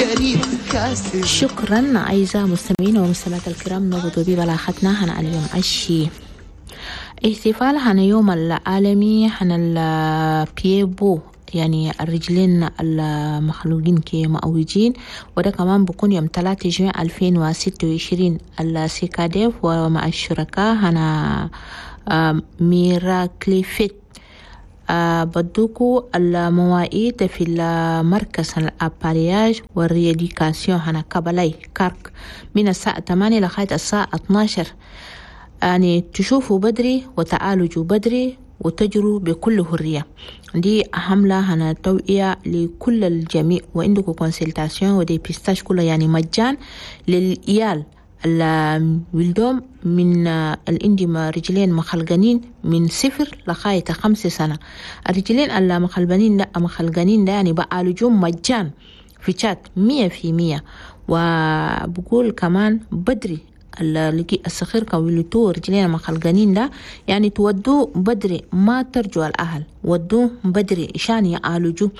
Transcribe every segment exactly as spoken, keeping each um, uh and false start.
جريد كاسر. شكرا أعزائي المستمعين والمستمعات الكرام، نبدو ببلاغتنا عن اليوم عشي احتفال عن يوم العالمي عن البيبو، يعني الرجلين المخلوقين كمؤوجين، وده كمان بكون يوم ثلاثة جوان ألفين وستة وعشرين. السيكاديف ومع الشركاء هنا ميرا كليفيت بدوكو المواعيد في المركز الأبارياج والريديكاسيون هنا كابلاي كارك من الساعة ثمانية لغاية الساعة اثنا عشر. يعني تشوفوا بدري وتعالجوا بدري وتجروا بكل حرية. دي حملة هنا توعية لكل الجميع، وعندكم كونسلتاسيون ودي بيستاش كلها يعني مجان للإيال الولدوم من الاندم رجلين مخلقانين من صفر لغاية خمسة سنة. الرجلين المخلقانين لا مخلقانين ده يعني بعالجوم مجان في شات مية في مية. وبقول كمان بدري اللي الصغير كولتوه رجلين مخلقانين ده يعني تودوه بدري، ما ترجوا الأهل، ودوه بدري عشان يعالجوه.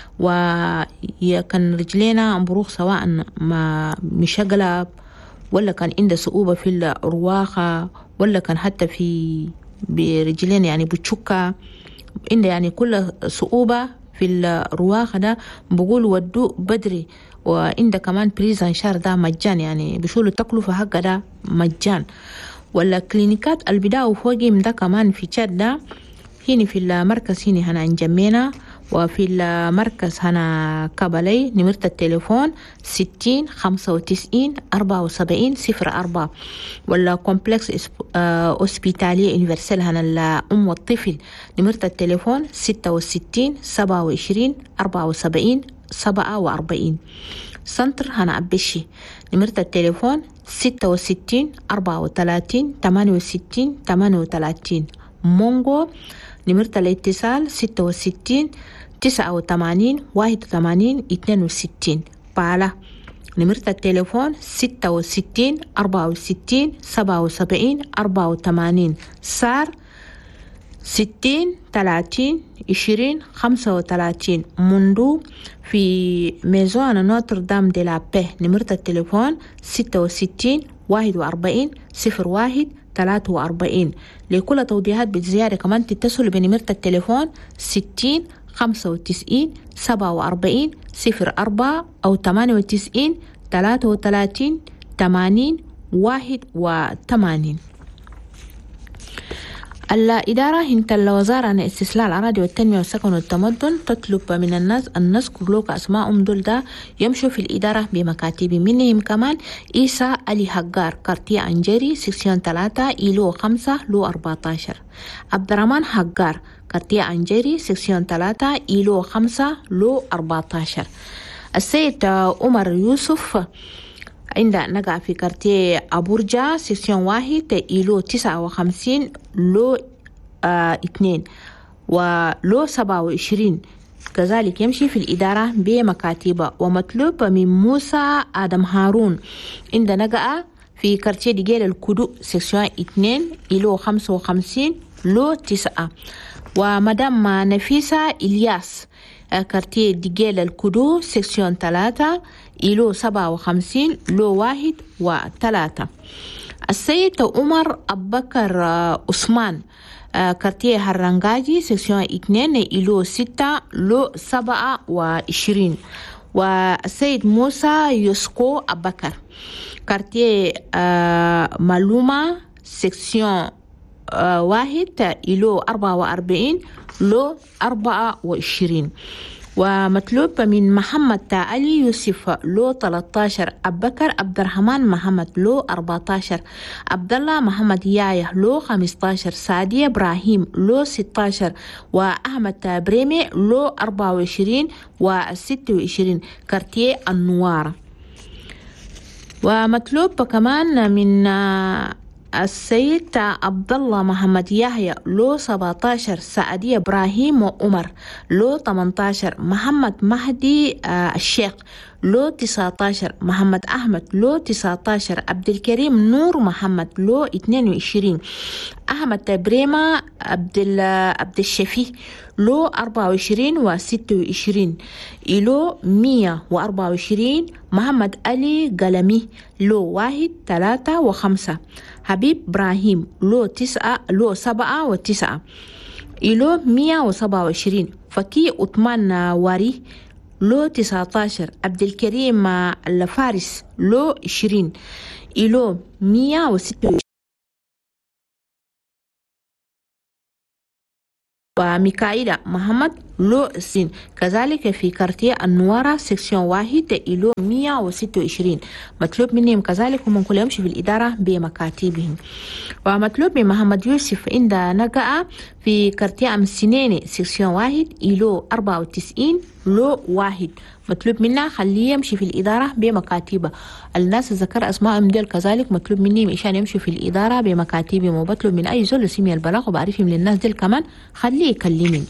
وكان رجلينا بروخ سواء ما مشغلة ولا كان عنده صعوبة في الرواقة ولا كان حتى في برجلين يعني بتشكة عنده يعني كل صعوبة في الرواقة ده، بقول ودوه بدري. وعنده كمان بريزان شهر ده مجان، يعني بشولوا التكلفة حقه ده مجان. ولا كلينيكات البداية وفوقهم ده كمان في شاد ده هنا في المركز هنا هنا نجمينا، وفي المركز هنا كابالي. نمرة التليفون ستين خمسة وتسعين أربعة وسبعين صفر أربعة. ولا كومبلكس أوسبيتالية يونيفرسال هنا الأم والطفل. نمرة التليفون ستة وستين سبعة وعشرين أربعة وسبعين سبعة وأربعين. سنتر هنا أبشي. نمرة التليفون ستة وستين أربعة وثلاثين ثمانية وستين ثمانية وثلاثين. مونغو نمرة الاتصال ستة وستين تسعة وثمانين واحد وثمانين اثنين وستين. بالا نمرة التليفون ستة وستين أربعة وستين سبعة وسبعين أربعة وثمانين. سار ستين ثلاثين عشرين خمسة وثلاثين. مندو في ميزون نوتردام دي لا بي. نمرة التليفون ستة وستين واحد وأربعين صفر واحد ثلاثة وأربعين. لكل توضيحات بالزيادة كمان تتصلوا بنمرة التليفون ستين خمسة وتسعين سبعة وأربعين صفر أربعة أو ثمانية وتسعين ثلاثة وثلاثين ثمانين واحد وثمانين. الإدارة هنت الوزارة عن استسلال الأراضي والتنمية والسكن والتمدن تطلب من الناس أن نذكر لوك أسماءهم دول ده يمشوا في الإدارة بمكاتب. منهم كمان إيسا علي حقار كارتيا أنجري سكسيون ثلاثة إيلو خمسة لو أربعة عشر. عبد الرحمن حقار كارتيا أنجري سكسيون ثلاثة إيلو خمسة لو أربعة عشر. السيد عمر يوسف عند نقع في كارتيه أبورجا سيكسيون واحد إيلو تسعة وخمسين لو آه اثنين ولو سبعة وعشرين. كذلك يمشي في الإدارة بمكاتبة. ومطلوب من موسى آدم هارون عند نقع في كارتيه ديجيل الكدو سيكسيون اثنين إيلو خمسة وخمسين لو تسعة. ومدام نفيسة إلياس كارتيه ديجيل الكدو سيكسيون ثلاثة إلو سبعة وخمسين لو واحد وثلاثة. السيد عمر أبكر عثمان كارتيه هرنغاجي سيكسيون اثنين إلو ستة لو سبعة وعشرين. والسيد موسى يسكو أبكر كارتيه معلومة سيكسيون واحد إلو أربعة وأربعين لو أربعة وعشرين. ومطلوب من محمد تعالي يوسف لو ثلاثة عشر. أبكر عبد الرحمن محمد لو أربعة عشر. عبد الله محمد يايا لو خمسة عشر. سعدي إبراهيم لو ستة عشر. وأحمد بريمي لو أربعة وعشرين وستة وعشرين كارتيه النوار. ومطلوب كمان من السيد عبد الله محمد يحيى لو سبعة عشر. سعدي إبراهيم وعمر لو ثمانية عشر. محمد مهدي آه الشيخ لو تسعة عشر محمد أحمد لو تسعة عشر عبد الكريم نور محمد لو اثنين وعشرين أحمد بريمة عبد عبد الشفي لو أربعة وعشرين وستة وعشرين إلو مية وأربعة وعشرين محمد علي قلمي لو واحد ثلاثة وخمسة حبيب إبراهيم لو تسعة لو سبعة وتسعة إلو مية وسبعة وعشرين فكي أثمان واري لو تسعة عشر عبد الكريم الفارس لو عشرين إلو مية وستة وعشرين وميكائيل محمد لو سين. كذلك في كارتيه النوارة سكسيون واحد إلو مية وستة وعشرين مطلوب منهم كذلك هم كل يمشي في الإدارة بمكاتبهم. ومطلوب من محمد يوسف عند نقع في كارتيه أمسينيني سكسيون واحد إلو أربعة وتسعين لو واحد مطلوب منا خليه يمشي في الإدارة بمكاتبه. الناس ذكر أسمائهم ديل كذلك مطلوب مني إشان يمشي في الإدارة بمكاتبهم وبطلب من أي زول يسمي البلاغ وبعرفهم للناس ديل كمان خليه يكلمني.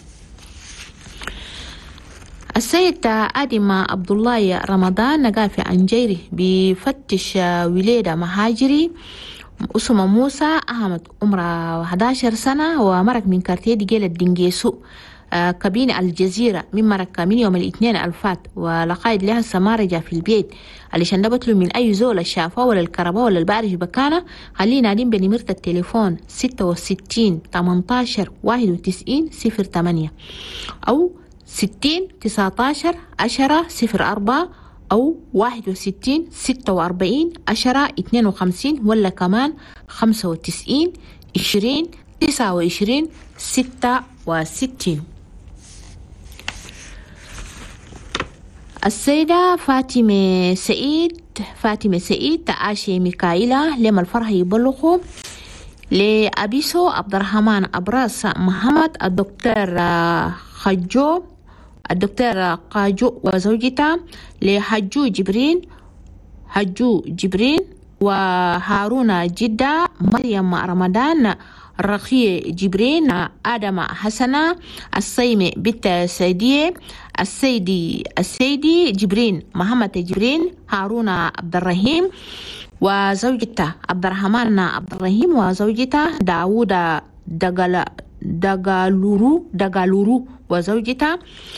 السيد آدم عبد الله رمضان نقال في عنجيري بفتش ولادة مهاجري اسمه موسى أحمد عمره أحد عشر سنة ومرك من كارتيه ديجيل الدنجيسو كابينة الجزيرة من مركة من يوم الاثنين الفات ولقايد لها السمارجة في البيت علشان نبتلو من أي زول الشافة ولا الكهرباء ولا البارج بكانة خلينا نادين بنمرة التليفون ستة وستين ثمانية عشر واحد وتسعين صفر ثمانية أو ستين تسعة عشر عشرة صفر أربعة أو واحد وستين ستة وأربعين عشرة اثنين وخمسين ولا كمان خمسة وتسعين عشرين تسعة وعشرين ستة وستين. السيدة فاطمة سعيد فاطمة سعيد تعاشي ميكائيلا لما الفرح يبلغوا لأبيسو عبد الرحمن أبراس محمد الدكتور خجو الدكتور قاجو وزوجته لحجو جبرين حجو جبرين وهارون جدة مريم رمضان رقية جبرين آدم حسنة السيمة بنت سيدية السيدي السيدي جبرين محمد جبرين هارون عبد الرحيم وزوجته عبد الرحمن عبد الرحيم وزوجته داوود دغال دغالورو دغالورو وزوجته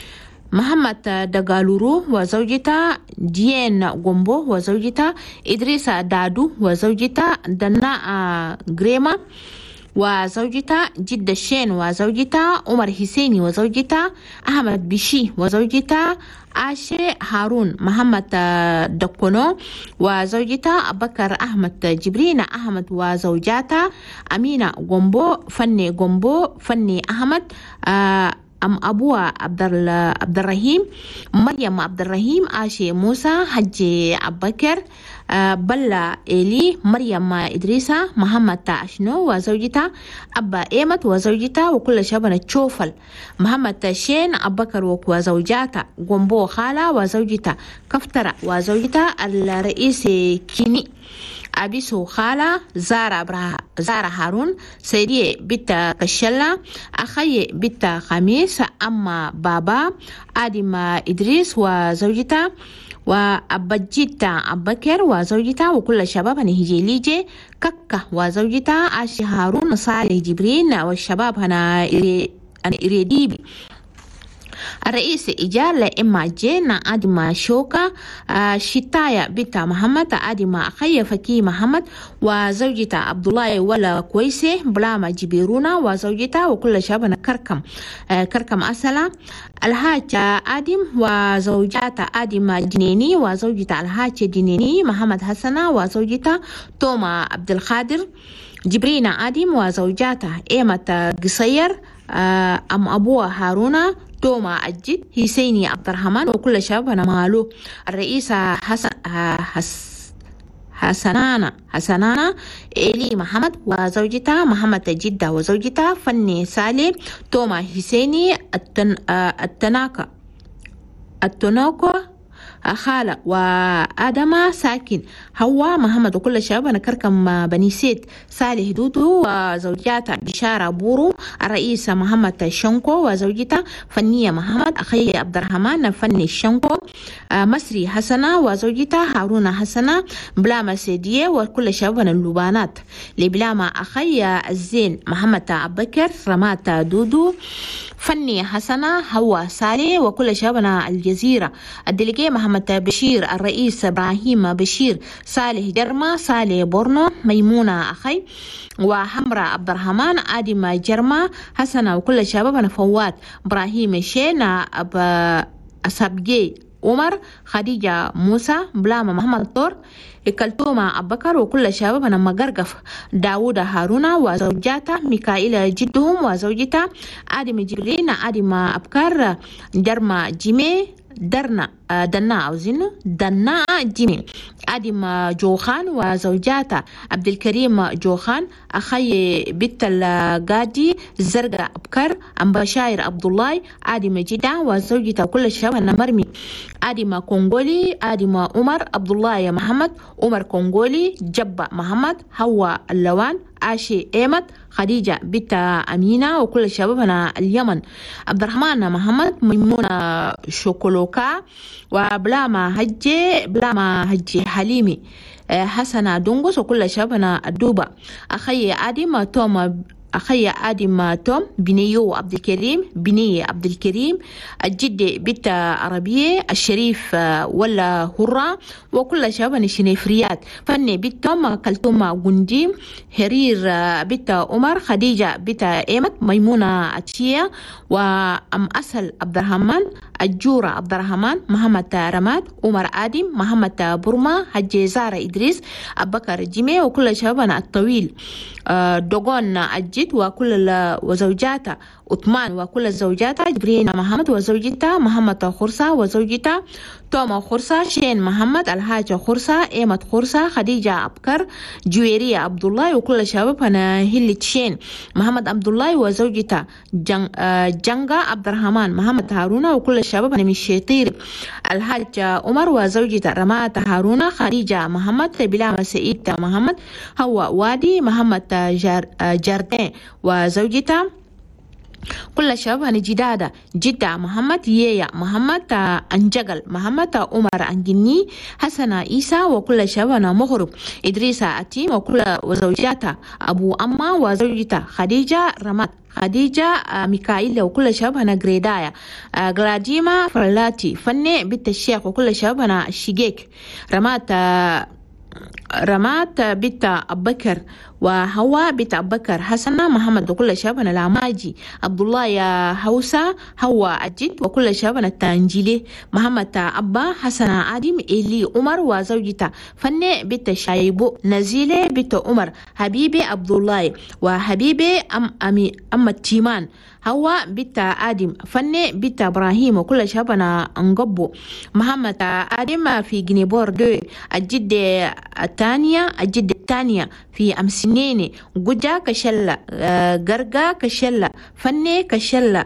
محمد دغالورو وزوجته ديان غومبو وزوجته إدريس دادو وزوجته دناء غريما وزوجته جد الشين وزوجته عمر حسيني وزوجته أحمد بشي وزوجته عاشي هارون محمد دكونو وزوجته بكر أحمد جبرين أحمد وزوجته أمينة غومبو فني غومبو فني أحمد أم أبوها عبد عبد الرحيم مريم عبد الرحيم عاشي موسى حجي عبكر بلا إلي مريم إدريسة محمد تاشنو وزوجته أبا إيمت وزوجته وكل شبنا تشوفل محمد شين أبكر وزوجاته غومبو خالة وزوجته كفترة وزوجته الرئيس كيني أبيسو خالة زارة برا زارة هارون سيدي بيتا كشلة أخي بيتا خميس أما بابا آدم إدريس وزوجته وأبجيتا أبكر وزوجته وكل شباب هنهجي ليجي ككة وزوجته عاشي هارون صالح جبرين والشباب هنا إريديبي الرئيس إجالة إما جينا آدم شوكا شتايا بنت محمد آدم أخي فكي محمد وزوجته عبد الله ولا كويسة بلاما جبيرونا وزوجته وكل شابنا كركم كركم أسلا الهاج آدم وزوجته آدم جنيني وزوجته الهاج جنيني محمد حسنا وزوجته توما عبد القادر جبرينا آدم وزوجته إيمة قصير أم أبوها هارونا توما أجد حسيني عبد الرحمن وكل شبابنا مالو الرئيس حسن حسنانا حسنانا إلي محمد وزوجته محمد جدة وزوجته فني سالم توما حسيني التن التناكا التناكو خالة وآدم ساكن هوا محمد وكل شبابنا كركم بني سيد صالح دودو وزوجاتها بشارة بورو الرئيس محمد شنكو وزوجته فنية محمد أخي عبد الرحمن فني الشنكو مصري حسنة وزوجته هارون حسنة بلامة سيدية وكل شبابنا اللبانات لبلامة أخي الزين محمد عبكر رمات دودو فني حسنة هوا سالي وكل شبابنا الجزيرة الدليجي محمد بشير الرئيس إبراهيم بشير صالح جرما صالح بورنو ميمونة أخي وحمرة عبد الرحمن آدم جرما حسنة وكل شبابنا فوات إبراهيم شينا أب أسابجي عمر خديجة موسى بلامة محمد طور كلثومة أبو بكر وكل شبابنا مقرقف داود هارون وزوجاته ميكائيل جدهم وزوجته آدم جبرين آدم أبكار درما جيمي درنا دنا أو زينو دنا جيمي آدم جوخان وزوجاته عبد الكريم جوخان أخي بيت القادي زرقاء أبكر أم بشاير عبد الله آدم جدا وزوجته كل شبابنا مرمي آدم كونغولي آدم عمر عبد الله يا محمد عمر كونغولي جبا محمد هوا اللوان آشي إيمت خديجة بيتا أمينة وكل شبابنا اليمن عبد الرحمن محمد ميمونة شوكولوكا وبلاما هجي بلاما هجي حليمي حسنة دونغوس وكل شبابنا الدوبة أخي آدم توما أخي آدم توم بنيو عبد الكريم بنية عبد الكريم الجد بيت عربية الشريف ولا هرة وكل شبابنا الشنيفريات فني بيت توم كلثوم غنديم هرير بيت عمر خديجة بيت إيمت ميمونة أتشية وأم أسل عبد الرحمن الجورة عبد الرحمن محمد رماد عمر آدم محمد برما حجي زارة إدريس أبو بكر جيمي وكل شبابنا الطويل دوغون الجد وكل وزوجاته عثمان وكل زوجاته جبرين محمد وزوجته محمد خرصة وزوجته توما خرصة شين محمد الحاجة خرصة إيمت خرصة خديجة أبكر جويرية عبد الله وكل شبابنا هلت شين محمد عبد الله وزوجته جن جنجا عبد الرحمن محمد هارون وكل شبابنا من الشيطير الحاجة عمر وزوجته رمات هارون خديجة محمد بلام سعيد محمد هو وادي محمد جار جاردين وزوجته كل شبابنا جدادة جدة محمد ييا محمد أنجغل محمد عمر أنجني حسن عيسى وكل شبابنا مغرب إدريس أتيم وكل وزوجاتها أبو أما وزوجته خديجة رمات خديجة ميكائيل وكل شبابنا جريدايا غلاديما فرلاتي فني بنت الشيخ وكل شبابنا الشيجيك رمات رمات بيت أبو بكر وهوا بيت أبو بكر حسنة محمد وكل شبابنا العماجي عبد الله يا هوسة هوا الجد وكل شبابنا التانجيلي محمد أبا حسنة آدم إلي عمر وزوجته فني بيت شايبو نزيلة بيت عمر حبيبي عبد الله وحبيبي أم أمي أم التيمان هوا بيت آدم فني بيت إبراهيم وكل شبابنا انقبو محمد آدم في جنيبور دو الجد الثانية الجد الثانية في أمسنيني جوجا كشلة غرغا كشلة فني كشلة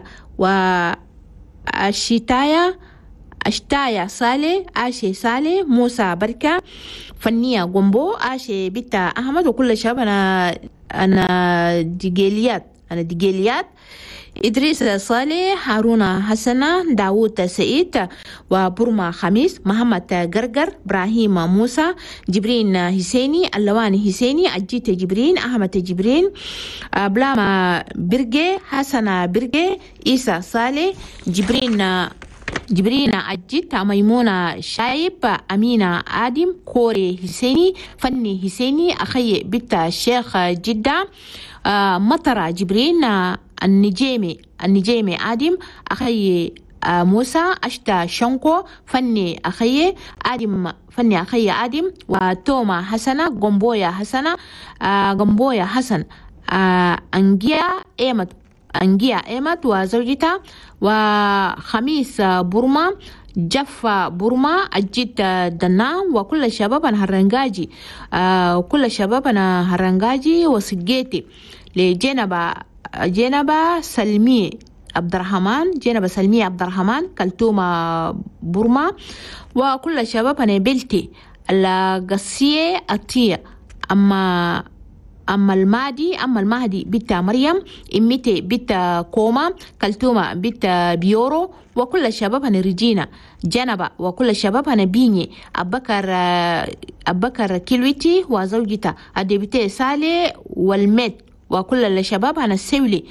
والشتايا أشتايا صالح آشي صالح موسى بركة فنية قنبو آشي بيتا أحمد وكل شبابنا أنا ديجيليات أنا ديجيليات إدريس صالح هارون حسنة داود سعيد وبرما خميس محمد غرغر إبراهيم موسى جبرين حسيني اللواني حسيني أجيت جبرين أحمد جبرين بلاما برجي حسنة برجي إيسا صالح جبرين جبرين أجيت ميمونة شايب أمينة آدم كوري حسيني فني حسيني أخي بيت الشيخ جدة مطرة جبرين النجيمي النجيمي آدم أخي موسى أشتا شنكو فني أخي آدم فني أخي آدم وتوما حسنة قنبويا حسنة قنبويا حسن أنجيا إيمت أنجيا إيمت وزوجتها وخميس برما جفا برما الجد دنا وكل شبابنا هرنجاجي وكل شبابنا هرنجاجي وسجيتي لجنبا جنبا سلمي عبد الرحمن، جنب سلمية عبد الرحمن، كلتومة برما، وكل شبابنا بلتي القصية الطية. أما أما المهدي أما المهدي بنت مريم، إمتي بنت كوما، كلتومة بنت بيورو، وكل شبابنا رجينا جنبة، وكل شبابنا بيني أبكر أبكر كيلويتي وزوجته الدبيتي سالي والميت، وكل الشبابنا السولي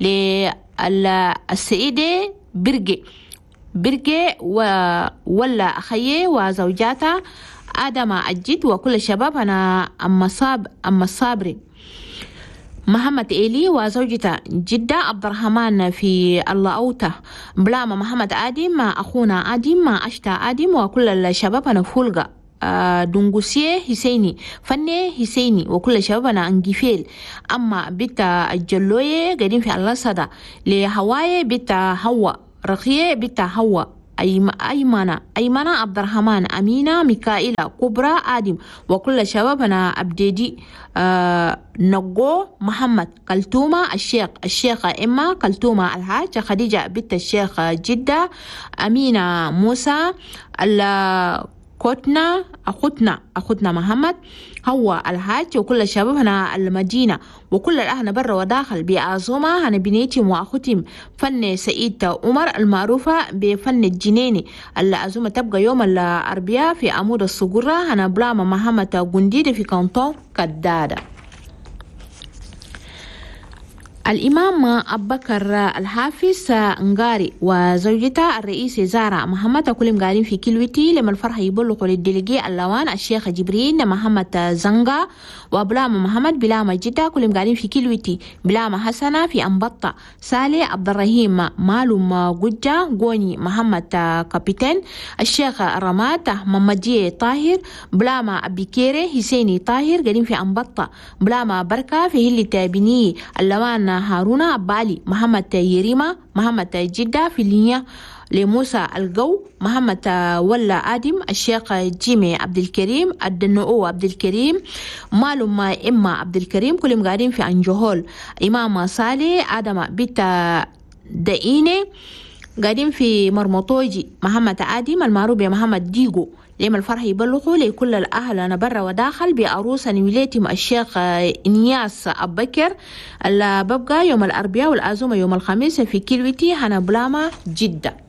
للسيدة برقي برقي ولا أخيه وزوجاتها آدم الجد، وكل شبابنا أما صاب أما الصابري محمد إيلي وزوجته جدة عبد الرحمن في الله أوته، بلام محمد آدم أخونا آدم أشتا آدم، وكل الشبابنا فولغا دونغوسيه حسيني فني حسيني، وكل شبابنا انجفيل. أما بيتا الجلوية قاعدين في الله صدا لهواي بيتا هوا رقية بيتا هوا أيمنة أيمنة عبد الرحمن أمينة ميكائيلا كبرى آدم، وكل شبابنا أبديدي آه نقو محمد كلتومة الشيخ الشيخة إما كلتومة الحاج خديجة بنت الشيخ جدة أمينة موسى كوتنا أخوتنا أخوتنا محمد هو الحاج، وكل شبابنا المدينة، وكل الأهل برا وداخل بعزومة هنا بنيتهم وأخوتهم فن سعيد عمر المعروفة بفن الجنيني. العزومة تبقى يوم الأربعاء في عمود الصقورة هنا بلام محمد قنديد في كانتون كدادة. الإمام أبو بكر الحافظ نغاري وزوجته الرئيس زارة محمد كلهم قاعدين في كلوتي لما الفرح يبلغوا للدلجي اللوان الشيخ جبرين محمد زنغا وبلام محمد بلام جدة كلهم قاعدين في كلوتي، بلام حسنة في أنبطة، سالي عبد الرحيم مالوم جوجة غوني محمد كابتن، الشيخ رمات محمدية طاهر، بلام أبيكيري حسيني طاهر قاعدين في أنبطة، بلام بركة في هلة بني اللوان هارون بالي، محمد يريما محمد جدة في اللينيا لموسى القو، محمد ولا آدم، الشيخ جيمي عبد الكريم، الدنو عبد الكريم، مالوم إما عبد الكريم كلهم قاعدين في أنجهول، إمام صالح آدم بيت دقيني قاعدين في مرمطوجي، محمد آدم المعروف بمحمد ديغو لما الفرح يبلغوا لكل الأهل أنا برا وداخل بعروس نويلتهم الشيخ إنياس أبو بكر اللي ببقى يوم الأربعاء والعزومة يوم الخميس في كيلوتي هنا بلاما جدة.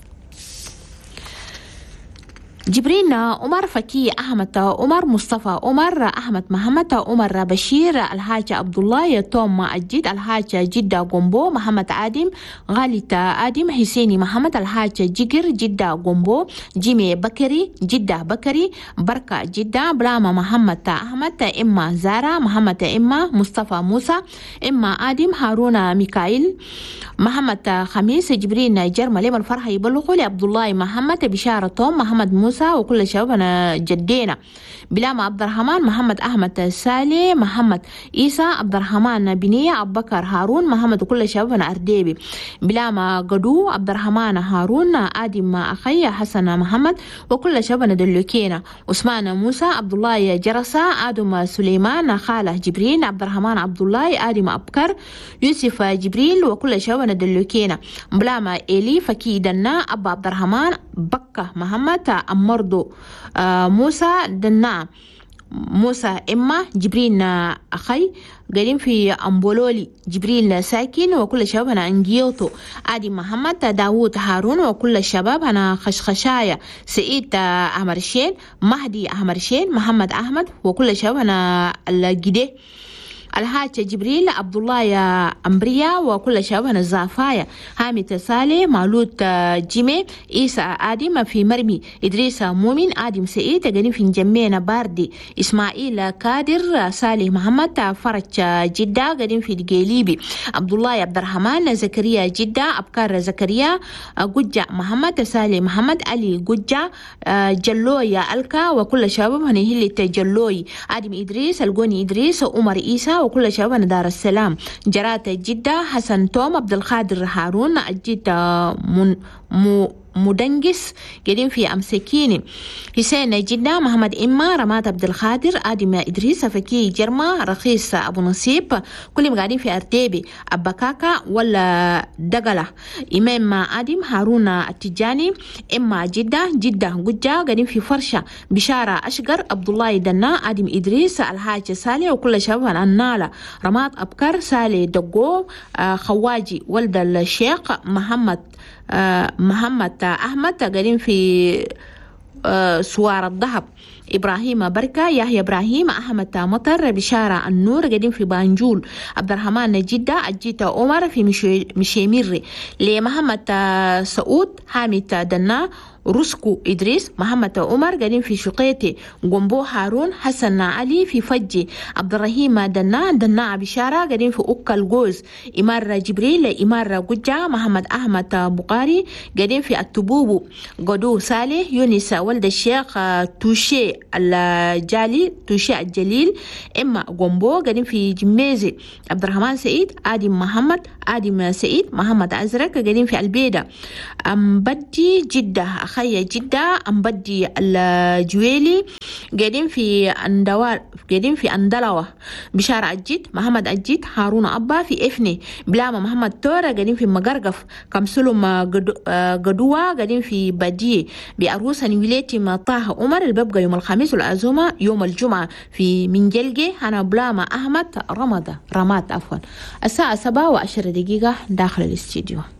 جبرين عمر فكي أحمد عمر مصطفى عمر أحمد محمد عمر بشير الحاج عبد الله يتوم الجد الحاج جدة قنبو محمد آدم غالي آدم حسيني محمد الحاج جيجر جدة قنبو جيمي بكري جدة بكري بركة جدة بلاما محمد أحمد إما زارة محمد إما مصطفى موسى إما آدم هارون ميكائيل محمد خميس جبرين جرم لما الفرح يبلغوا لعبد الله محمد بشارة توم محمد موسى وكل شبابنا جدينا، بلام عبد الرحمن محمد أحمد سالي محمد إيسى عبد الرحمن بنية أبو بكر هارون محمد وكل شبابنا أرديبي، بلام قدو عبد الرحمن هارون آدم أخي حسن محمد وكل شبابنا دلوكينا، عثمان موسى عبد الله جرسة آدم سليمان خاله جبرين عبد الرحمن عبد الله آدم أبكر يوسف جبريل وكل شبابنا دلوكينا، بلام إلي فكي دنا أبا عبد الرحمن بكة محمد أمردو آه موسى دنا موسى إما جبرين أخي قاعدين في أمبولولي جبريل ساكن وكل شباب أنا أنجيوتو آدم محمد داوود هارون وكل الشباب أنا خشخشايا سعيد أحمرشين مهدي أحمرشين محمد أحمد وكل شباب أنا الجدي الحاج جبريل عبد الله يا أمبريا وكل شبابنا الزعفايا حامد سالي مولود جيمي إيسا آدم في مرمي إدريس مؤمن آدم سعيد قاعدين في جمينا باردي إسماعيل كادر صالح محمد فرج جدة قاعدين في دقيليبي عبد الله عبد الرحمن زكريا جدة أبكار زكريا ججة محمد صالح محمد علي ججة جلوي ألكا وكل شبابنا هلي جلوي آدم إدريس الجوني إدريس عمر إيسا وكل شبابنا دار السلام جرات جدة حسن توم عبد القادر هارون جدة من مو مدنجس قاعدين في أمسكيني. حسين جدة محمد إما رمات عبد الخادر آدم إدريس فكي جرمة رخيص أبو نصيب كلهم قاعدين في أرديبي أبكاكا ولا دقلة. إمام آدم هارون التجاني إما جدة جدة قجة قاعدين في فرشة بشارة أشقر عبد الله دنا آدم إدريس الحاج سالي وكل شباب النالة رمات أبكر سالي دقو آه خواجي ولد الشيخ محمد آه محمد أحمد قاعدين في آه سوار الذهب. إبراهيم بركة يحيى إبراهيم أحمد مطر بشارة النور قاعدين في بانجول. عبد الرحمن جدة أجيت عمر في مشيميري. لمحمد سعود حامد دنا رسكو إدريس محمد عمر قاعدين في شقيتي. قنبو هارون حسن علي في فجي. عبد الرحيم دنا دنا بشارة قاعدين في أوكا الجوز. إمار جبريل إمار قجة محمد أحمد بقاري قاعدين في التبوبو. قدو صالح يونس ولد الشيخ توشي الجالي توشي الجليل إما قنبو قاعدين في جميزي. عبد الرحمن سعيد آدم محمد آدم سعيد محمد أزرق قاعدين في البيدة. أم بدي جدة أخي جدة أم بدي الجويلي قاعدين في أندوار قاعدين في أندلوة. بشارة أجيت محمد أجيت هارون أبا في إفني. بلامة محمد تورا قاعدين في مقرقف. كمسلم قدوة قاعدين في بدي. بأروسا نوليتي ما طه عمر الببقى يوم الخميس والعزومة يوم الجمعة في منجلجي. أنا بلامة أحمد رمضة رمات عفوا الساعة سبعة وعشر دقيقة داخل الاستديو.